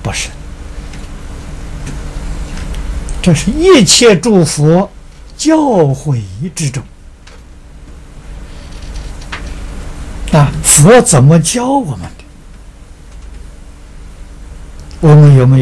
不是。这是一切诸佛教诲之中佛怎么教我们的？我们有没有